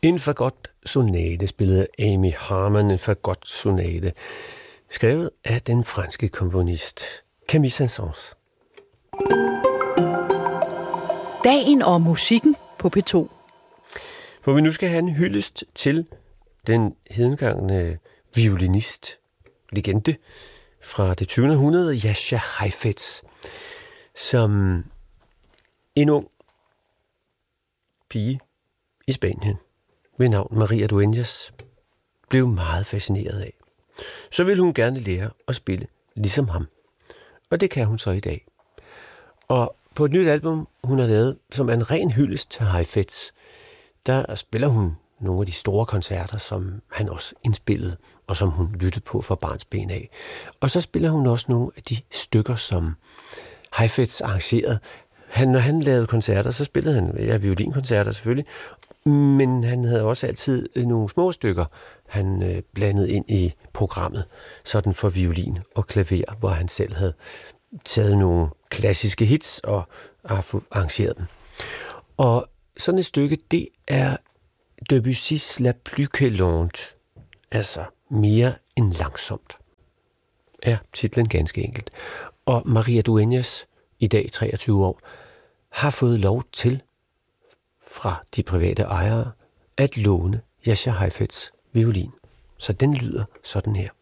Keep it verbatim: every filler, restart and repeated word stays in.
En fagot-sonate spillede Amy Harmon, en fagot-sonate, skrevet af den franske komponist Camille Saint-Saëns. Dagen og musikken på P to. For vi nu skal have en hyldest til den hedengangne violinist, legende fra det tyvende århundrede, Jascha Heifetz, som en ung pige i Spanien ved navn Maria Dueñas blev meget fascineret af. Så ville hun gerne lære at spille ligesom ham. Og det kan hun så i dag. Og på et nyt album, hun har lavet, som er en ren hyldest til Heifetz, der spiller hun nogle af de store koncerter, som han også indspillede, og som hun lyttede på fra barnsben af. Og så spiller hun også nogle af de stykker, som Heifetz arrangerede. Han, når han lavede koncerter, så spillede han ja, violinkoncerter selvfølgelig, men han havde også altid nogle små stykker, han øh, blandede ind i programmet, sådan for violin og klaver, hvor han selv havde taget nogle klassiske hits og arrangeret dem. Og sådan et stykke, det er Debussy's La plus que lente, altså mere end langsomt, er titlen ganske enkelt. Og Maria Dueñas, i dag treogtyve år, har fået lov til fra de private ejere at låne Jascha Heifetz violin. Så den lyder sådan her.